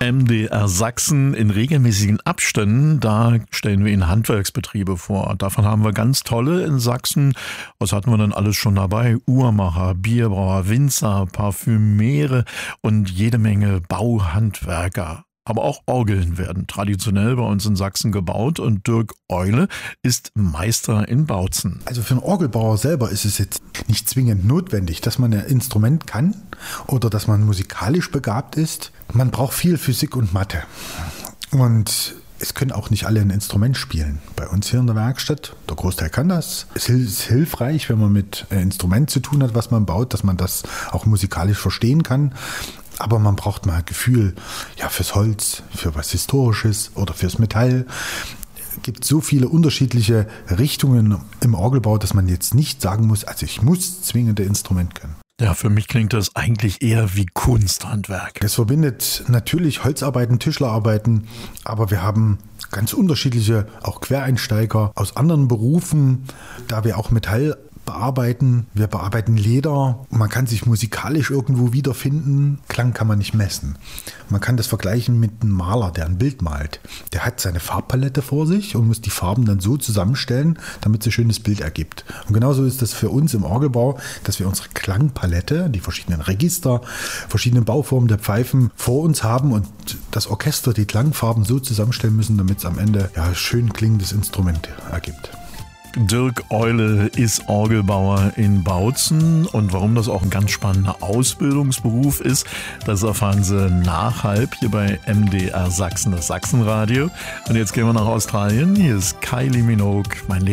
MDR Sachsen in regelmäßigen Abständen, da stellen wir Ihnen Handwerksbetriebe vor. Davon haben wir ganz tolle in Sachsen. Was hatten wir denn alles schon dabei? Uhrmacher, Bierbrauer, Winzer, Parfümeere und jede Menge Bauhandwerker. Aber auch Orgeln werden traditionell bei uns in Sachsen gebaut und Dirk Eule ist Meister in Bautzen. Also für einen Orgelbauer selber ist es jetzt nicht zwingend notwendig, dass man ein Instrument kann oder dass man musikalisch begabt ist. Man braucht viel Physik und Mathe. Und es können auch nicht alle ein Instrument spielen. Bei uns hier in der Werkstatt, der Großteil kann das. Es ist hilfreich, wenn man mit einem Instrument zu tun hat, was man baut, dass man das auch musikalisch verstehen kann. Aber man braucht mal Gefühl, ja, fürs Holz, für was Historisches oder fürs Metall. Es gibt so viele unterschiedliche Richtungen im Orgelbau, dass man jetzt nicht sagen muss, also ich muss zwingend ein Instrument können. Ja, für mich klingt das eigentlich eher wie Kunsthandwerk. Es verbindet natürlich Holzarbeiten, Tischlerarbeiten, aber wir haben ganz unterschiedliche, auch Quereinsteiger aus anderen Berufen, da wir auch Metall bearbeiten. Wir bearbeiten Leder. Man kann sich musikalisch irgendwo wiederfinden. Klang kann man nicht messen. Man kann das vergleichen mit einem Maler, der ein Bild malt. Der hat seine Farbpalette vor sich und muss die Farben dann so zusammenstellen, damit es ein schönes Bild ergibt. Und genauso ist das für uns im Orgelbau, dass wir unsere Klangpalette, die verschiedenen Register, verschiedene Bauformen der Pfeifen vor uns haben und das Orchester die Klangfarben so zusammenstellen müssen, damit es am Ende ja schön klingendes Instrument ergibt. Dirk Eule ist Orgelbauer in Bautzen und warum das auch ein ganz spannender Ausbildungsberuf ist, das erfahren Sie nach halb hier bei MDR Sachsen, das Sachsenradio. Und jetzt gehen wir nach Australien. Hier ist Kylie Minogue, mein